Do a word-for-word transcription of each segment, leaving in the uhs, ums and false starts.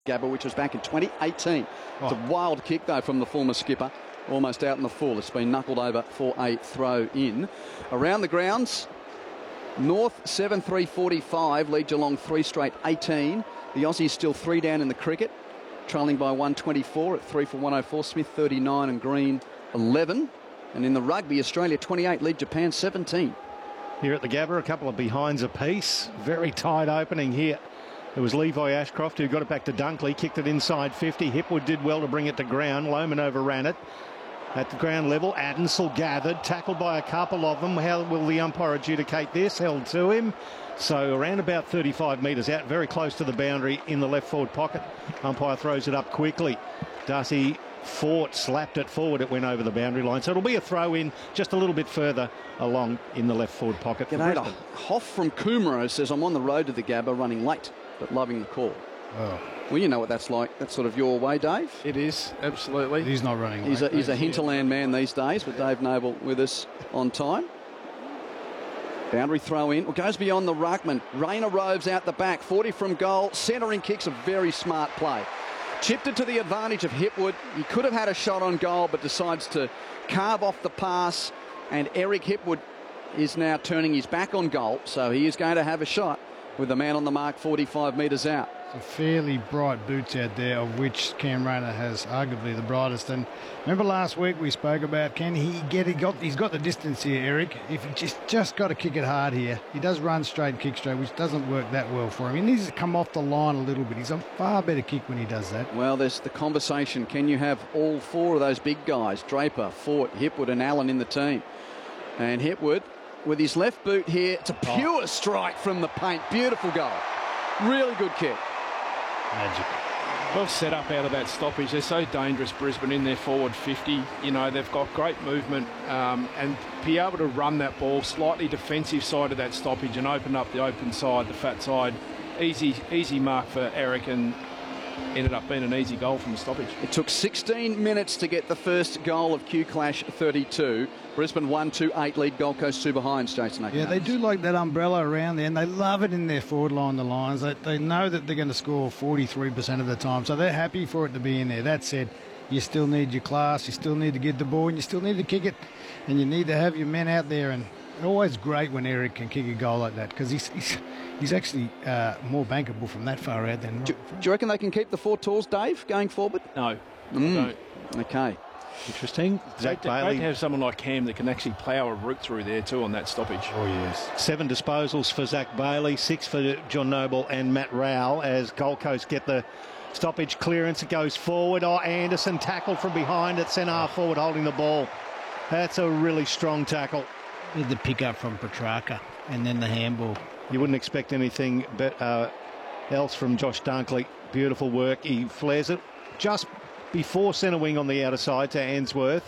Gabba, which was back in twenty eighteen. Oh. It's a wild kick, though, from the former skipper. Almost out in the full. It's been knuckled over for a throw in. Around the grounds, North seven three forty-five, lead Geelong three straight eighteen. The Aussies still three down in the cricket, trailing by one twenty-four at three for one oh four. Smith thirty-nine and Green eleven. And in the rugby, Australia twenty-eight, lead Japan seventeen. Here at the Gabba, a couple of behinds apiece. Very tight opening here. It was Levi Ashcroft who got it back to Dunkley, kicked it inside fifty. Hipwood did well to bring it to ground. Lohman overran it. At the ground level, Adensel gathered, tackled by a couple of them. How will the umpire adjudicate this? Held to him. So around about thirty-five metres out, very close to the boundary in the left forward pocket. Umpire throws it up quickly. Darcy Fort slapped it forward. It went over the boundary line. So it'll be a throw in just a little bit further along in the left forward pocket. G'day, Hoff from Coomera says, I'm on the road to the Gabba running late, but loving the call. Oh. Well, you know what that's like. That's sort of your way, Dave. It is, absolutely. He's not running He's late. a, he's a hinterland man these days, with Dave Noble with us on time. Boundary throw in. Well, goes beyond the ruckman. Rayner roves out the back. forty from goal. Centering kicks, a very smart play. Chipped it to the advantage of Hipwood. He could have had a shot on goal, but decides to carve off the pass. And Eric Hipwood is now turning his back on goal, so he is going to have a shot with the man on the mark forty-five metres out. Some fairly bright boots out there, of which Cam Rayner has arguably the brightest. And remember last week we spoke about, can he get it? Got he's got the distance here, Eric. If he just just got to kick it hard here, he does run straight, kick straight, which doesn't work that well for him. He needs to come off the line a little bit. He's a far better kick when he does that. Well, there's the conversation. Can you have all four of those big guys, Draper, Fort, Hipwood, and Allen in the team? And Hipwood, with his left boot here, it's a pure oh. strike from the paint. Beautiful goal. Really good kick. Magic. Well set up out of that stoppage. They're so dangerous, Brisbane, in their forward fifty. You know, they've got great movement um, and be able to run that ball slightly defensive side of that stoppage and open up the open side, the fat side. Easy, easy mark for Eric, and ended up being an easy goal from the stoppage. It took sixteen minutes to get the first goal of Q Clash thirty-two. Brisbane one two eight, lead Gold Coast two behinds, Jason Atkins. Yeah, they do like that umbrella around there, and they love it in their forward line, the Lions. They, they know that they're going to score forty-three percent of the time, so they're happy for it to be in there. That said, you still need your class, you still need to get the ball, and you still need to kick it, and you need to have your men out there. And it's always great when Eric can kick a goal like that, because he's, he's he's actually uh, more bankable from that far out than... Do, do you reckon they can keep the four tools, Dave, going forward? No. Mm. No. Okay. Interesting. Zach Great Bailey. to have someone like Cam that can actually plough a route through there too on that stoppage. Oh, yes. Seven disposals for Zach Bailey, six for John Noble and Matt Rowell as Gold Coast get the stoppage clearance. It goes forward. Oh, Anderson tackled from behind at centre half forward, holding the ball. That's a really strong tackle. With the pick up from Petrarca and then the handball. You wouldn't expect anything but uh, else from Josh Dunkley. Beautiful work. He flares it just before centre wing on the outer side to Answorth.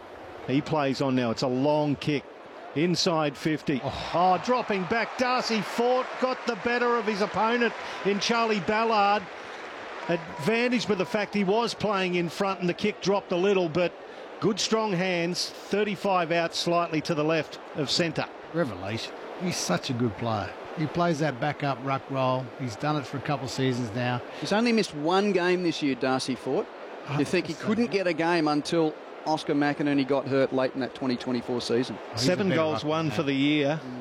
He plays on now. It's a long kick. Inside fifty. Oh, oh dropping back. Darcy Fort got the better of his opponent in Charlie Ballard. Advantaged by the fact he was playing in front and the kick dropped a little, but good strong hands. thirty-five out slightly to the left of centre. Revelation. He's such a good player. He plays that back-up ruck role. He's done it for a couple of seasons now. He's only missed one game this year, Darcy Fort. Do you think he couldn't get a game until Oscar McInerney got hurt late in that twenty twenty-four season? Oh, Seven goals won for the year. Mm.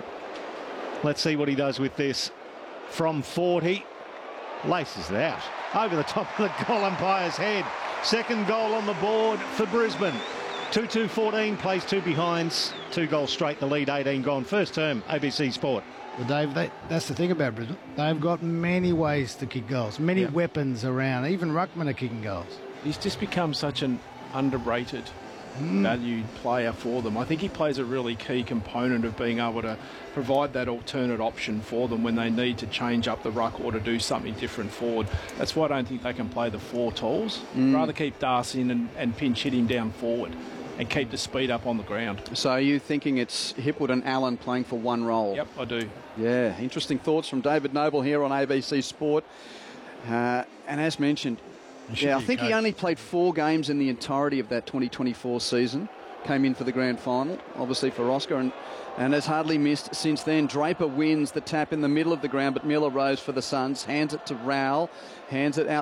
Let's see what he does with this. From forty, laces it out. Over the top of the goal umpire's head. Second goal on the board for Brisbane. two two fourteen, plays two behinds. Two goals straight, the lead, eighteen gone. First term, A B C Sport. Well, Dave, they, that's the thing about Brisbane. They've got many ways to kick goals, many yeah. weapons around. Even ruckmen are kicking goals. He's just become such an underrated, mm. valued player for them. I think he plays a really key component of being able to provide that alternate option for them when they need to change up the ruck or to do something different forward. That's why I don't think they can play the four tools. Mm. Rather keep Darcy in and, and pinch hit him down forward and keep the speed up on the ground. So are you thinking it's Hipwood and Allen playing for one role? Yep, I do. Yeah, interesting thoughts from David Noble here on A B C Sport. Uh, and as mentioned, yeah, I think he only played four games in the entirety of that twenty twenty-four season. came in for the grand final, obviously for Oscar, and, and has hardly missed since then. Draper wins the tap in the middle of the ground, but Miller rose for the Suns, hands it to Rowell, hands it out